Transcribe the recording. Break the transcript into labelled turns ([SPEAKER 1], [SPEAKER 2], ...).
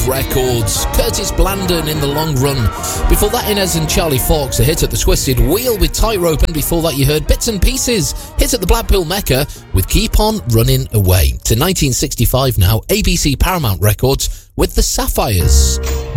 [SPEAKER 1] Records. Curtis Blandon in The Long Run. Before that, Inez and Charlie Fox, a hit at the Twisted Wheel with Tightrope, and before that you heard Bits and Pieces, hit at the Blackpool Mecca with Keep On Running Away. To 1965 now, ABC Paramount Records with The Sapphires.